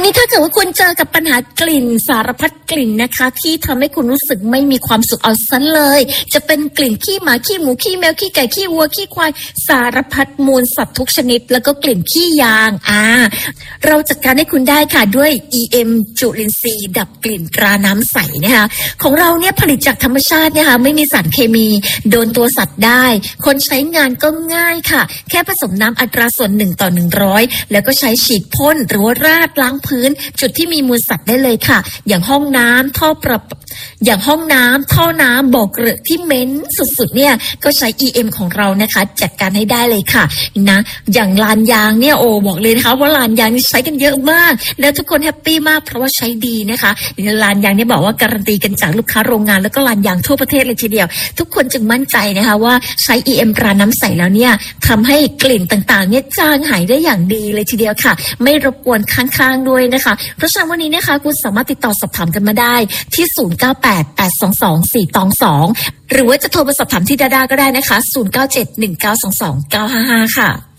วันนี้ถ้าเกิดว่าคุณเจอกับปัญหากลิ่นสารพัดกลิ่นนะคะที่ทำให้คุณรู้สึกไม่มีความสุขเอาซะเลยจะเป็นกลิ่นขี้หมาขี้หมูขี้แมวขี้ไก่ขี้วัวขี้ควายสารพัดมูลสัตว์ทุกชนิดแล้วก็กลิ่นขี้ยางเราจัดการให้คุณได้ค่ะด้วย EM จุลินทรีย์ดับกลิ่นตราน้ำใสนะคะของเราเนี่ยผลิตจากธรรมชาตินะคะไม่มีสารเคมีโดนตัวสัตว์ได้คนใช้งานก็ง่ายค่ะแค่ผสมน้ำอัตราส่วน1:100แล้วก็ใช้ฉีดพ่นหรือว่าราดล้างพื้นจุดที่มีมูลสัตว์ได้เลยค่ะอย่างห้องน้ำท่อน้ำบ่อเกลอะที่เหม็นสุดๆเนี่ยก็ใช้ EM ของเรานะคะจัดการให้ได้เลยค่ะนะอย่างลานยางเนี่ยบอกเลยนะคะว่าลานยางใช้กันเยอะมากแล้วทุกคนแฮปปี้มากเพราะว่าใช้ดีนะคะลานยางเนี่ยบอกว่าการันตีกันจากลูกค้าโรงงานแล้วก็ลานยางทั่วประเทศเลยทีเดียวทุกคนจึงมั่นใจนะคะว่าใช้ EM ตราน้ำใสแล้วเนี่ยทำให้กลิ่นต่างๆเนี่ยจางหายได้อย่างดีเลยทีเดียวค่ะไม่รบกวนข้างๆด้วยนะคะเพราะฉะนั้นวันนี้นะคะคุณสามารถติดต่อสอบถามกันมาได้ที่0988222422หรือว่าจะโทรมาสอบถามที่ดาด้าก็ได้นะคะ0971922955ค่ะ